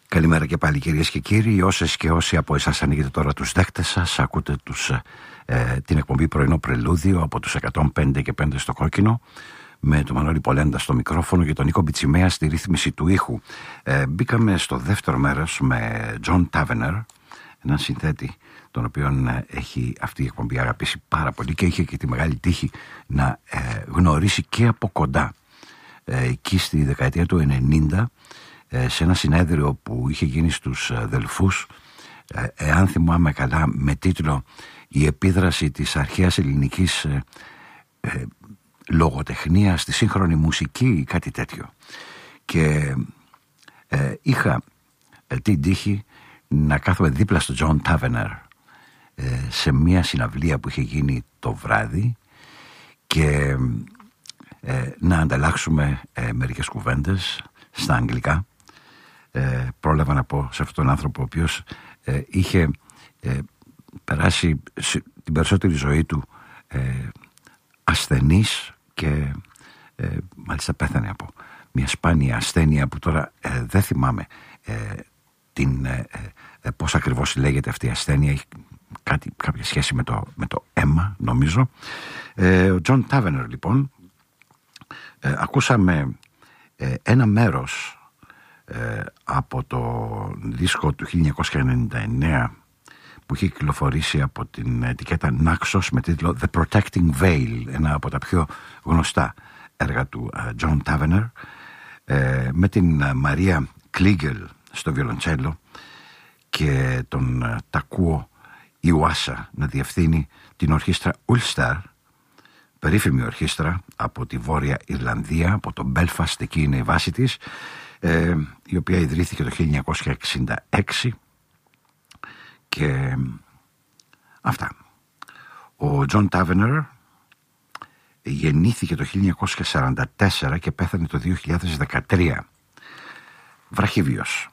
Καλημέρα και πάλι κυρίες και κύριοι. Όσες και όσοι από εσάς ανοίγετε τώρα τους δέκτες σας, ακούτε την εκπομπή Πρωινό Πρελούδιο από τους 105 και 5 στο κόκκινο, με τον Μανώλη Πολέντα στο μικρόφωνο και τον Νίκο Μπιτσιμέα στη ρύθμιση του ήχου. Μπήκαμε στο δεύτερο μέρος με John Tavener, έναν συνθέτη τον οποίον έχει αυτή η εκπομπή αγαπήσει πάρα πολύ και είχε και τη μεγάλη τύχη να γνωρίσει και από κοντά εκεί στη δεκαετία του 90, σε ένα συνέδριο που είχε γίνει στους Δελφούς, εάν θυμάμαι καλά, με τίτλο «Η επίδραση της αρχαίας ελληνικής λογοτεχνίας στη σύγχρονη μουσική» ή κάτι τέτοιο. Και είχα την τύχη να κάθομαι δίπλα στο John Tavener σε μια συναυλία που είχε γίνει το βράδυ και να ανταλλάξουμε μερικές κουβέντες στα αγγλικά. Πρόλαβα να πω σε αυτόν τον άνθρωπο ο οποίος είχε περάσει την περισσότερη ζωή του ασθενής και μάλιστα πέθανε από μια σπάνια ασθένεια που τώρα δεν θυμάμαι πώς ακριβώς λέγεται αυτή η ασθένεια. Έχει κάποια σχέση με το αίμα, νομίζω. Ο John Tavener, λοιπόν, ακούσαμε ένα μέρος από το δίσκο του 1999 που είχε κυκλοφορήσει από την ετικέτα Naxos με τίτλο The Protecting Veil, ένα από τα πιο γνωστά έργα του John Tavener, με την Μαρία Κλίγκελ στο βιολοντσέλο και τον Τακούο Ιουάσα να διευθύνει την ορχήστρα Ulster, περίφημη ορχήστρα από τη Βόρεια Ιρλανδία, από το Belfast, εκεί είναι η βάση της, η οποία ιδρύθηκε το 1966 και αυτά. Ο John Tavener γεννήθηκε το 1944 και πέθανε το 2013, βραχίβιος.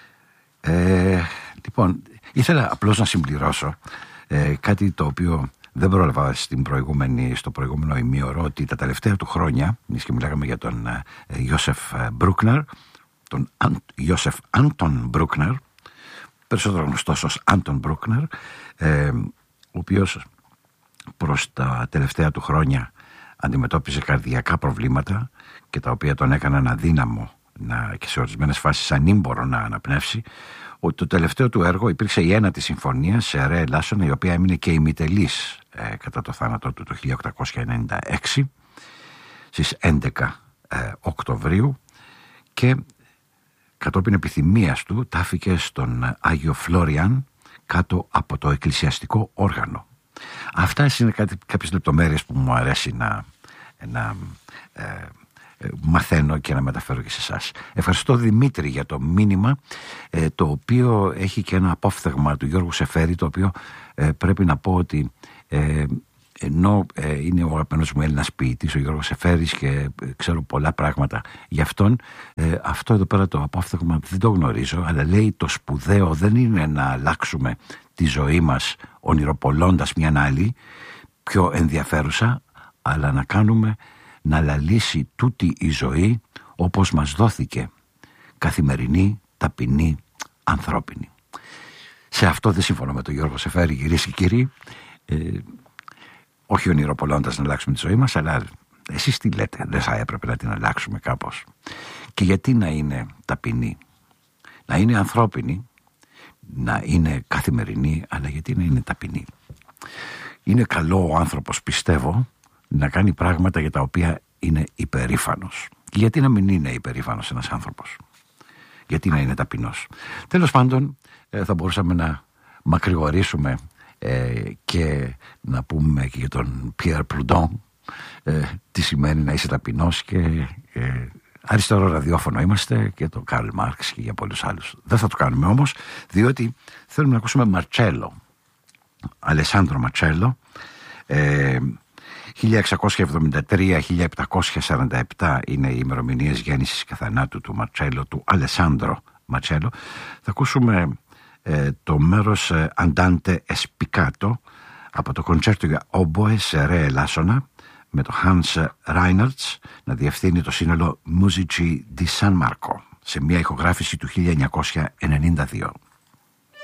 Λοιπόν, ήθελα απλώς να συμπληρώσω κάτι το οποίο δεν πρόλαβα στο προηγούμενο ημίωρο, ότι τα τελευταία του χρόνια, μιας και μιλάγαμε για τον Ιώσεφ Μπρούκνερ, τον Ιώσεφ Άντων Μπρούκνερ, περισσότερο γνωστός ως Άντων Μπρούκνερ, ο οποίος προς τα τελευταία του χρόνια αντιμετώπιζε καρδιακά προβλήματα και τα οποία τον έκαναν αδύναμο και σε ορισμένες φάσεις ανήμπορο να αναπνεύσει. Το τελευταίο του έργο υπήρξε η ένατη συμφωνία σε ρε ελάσσονα, η οποία έμεινε και ημιτελής κατά το θάνατό του το 1896 στις 11 Οκτωβρίου, και κατόπιν επιθυμίας του τάφηκε στον Άγιο Φλόριαν κάτω από το εκκλησιαστικό όργανο. Αυτά είναι κάποιες λεπτομέρειες που μου αρέσει να μαθαίνω και να μεταφέρω και σε εσάς. Ευχαριστώ Δημήτρη για το μήνυμα, το οποίο έχει και ένα απόφθεγμα του Γιώργου Σεφέρη, το οποίο πρέπει να πω ότι ενώ είναι ο αγαπημένος μου Έλληνας ποιητής ο Γιώργος Σεφέρης και ξέρω πολλά πράγματα για αυτόν, αυτό εδώ πέρα το απόφθεγμα δεν το γνωρίζω, αλλά λέει: το σπουδαίο δεν είναι να αλλάξουμε τη ζωή μας ονειροπολώντας μιαν άλλη πιο ενδιαφέρουσα, αλλά να κάνουμε να λαλήσει τούτη η ζωή όπως μας δόθηκε, καθημερινή, ταπεινή, ανθρώπινη. Σε αυτό δεν συμφωνώ με τον Γιώργο Σεφέρη, κυρίες και κύριοι. Όχι ονειροπολώντας να αλλάξουμε τη ζωή μας, αλλά εσείς τι λέτε, δεν θα έπρεπε να την αλλάξουμε κάπως? Και γιατί να είναι ταπεινή? Να είναι ανθρώπινη, να είναι καθημερινή, αλλά γιατί να είναι ταπεινή? Είναι καλό ο άνθρωπος, πιστεύω, να κάνει πράγματα για τα οποία είναι υπερήφανος. Και γιατί να μην είναι υπερήφανος ένας άνθρωπος? Γιατί να είναι ταπεινός? Τέλος πάντων, θα μπορούσαμε να μακρηγορήσουμε και να πούμε και για τον Πιέρ Προυντόν τι σημαίνει να είσαι ταπεινός, και αριστερό ραδιόφωνο είμαστε, και τον Καρλ Μάρξ και για πολλούς άλλους. Δεν θα το κάνουμε όμως, διότι θέλουμε να ακούσουμε Μαρτσέλο, Αλεσάνδρο Μαρτσέλο, 1673-1747 είναι οι ημερομηνίες γέννησης και θανάτου του Μαρτσέλο, του Αλεσάνδρο Μαρτσέλο. Θα ακούσουμε το μέρος Andante Spiccato από το κοντσέρτο για όμποε σε ρε ελάσσονα, με το Hans Reinhardt να διευθύνει το σύνολο Musici di San Marco. σε μια ηχογράφηση του 1992.